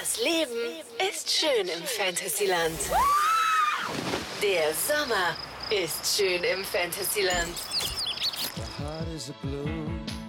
Das Leben ist schön im Fantasyland. Der Sommer ist schön im Fantasyland. My heart is a blue.